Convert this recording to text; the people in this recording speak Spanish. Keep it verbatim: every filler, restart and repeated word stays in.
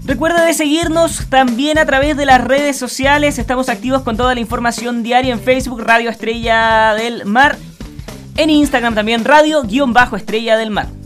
Recuerda de seguirnos también a través de las redes sociales. Estamos activos con toda la información diaria en Facebook, Radio Estrella del Mar. En Instagram también, Radio-Estrella del Mar.